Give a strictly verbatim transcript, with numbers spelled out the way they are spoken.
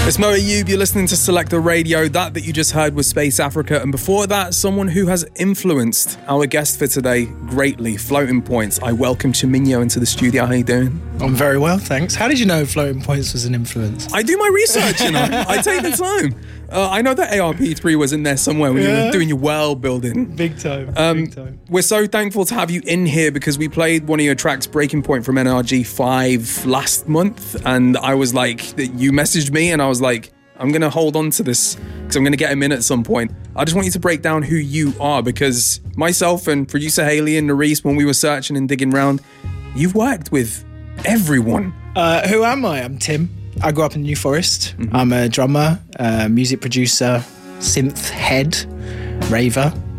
It's Mo Ayub, you're listening to Selector Radio. That that you just heard was Space Africa, and before that, someone who has influenced our guest for today greatly, Floating Points. I welcome Chiminyo into the studio. How you doing? I'm very well, thanks. How did you know Floating Points was an influence? I do my research, you know. I take the time. Uh, I know that A R P three was in there somewhere when yeah. you were doing your world building. Big time, um, big time. We're so thankful to have you in here because we played one of your tracks, Breaking Point, from N R G five last month, and I was like, you messaged me and I was like, I'm going to hold on to this because I'm going to get him in at some point. I just want you to break down who you are, because myself and producer Haley and Nerese, when we were searching and digging around, you've worked with everyone. Uh, who am I? I'm Tim. I grew up in New Forest. Mm-hmm. I'm a drummer, uh, music producer, synth head, raver.